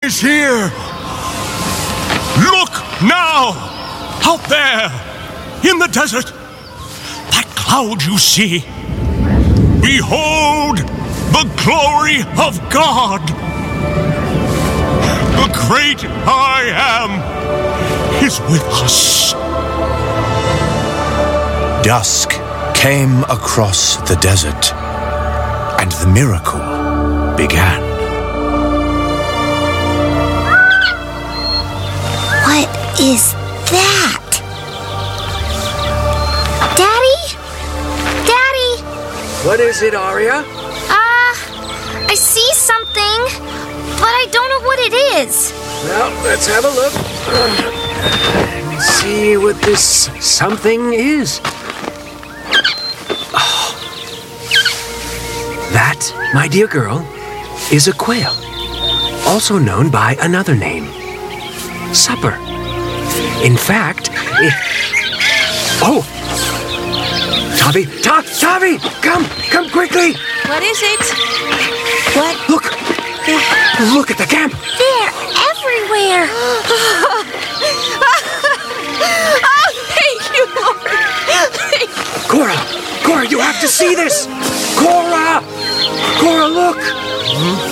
is here. Look now, out there, in the desert. That cloud you see. Behold the glory of God. The great I Am is with us. Dusk came across the desert, and the miracle began. What is that? Daddy? Daddy? What is it, Aria? I see something, but I don't know what it is. Well, let's have a look. Let me see what this something is. Oh. That, my dear girl, is a quail, also known by another name, supper. In fact, it... Oh! Tavi, come quickly! What is it? What? Look at the camp! They're everywhere! Oh, thank you, Lord! Thank you. Cora, you have to see this! Cora, look!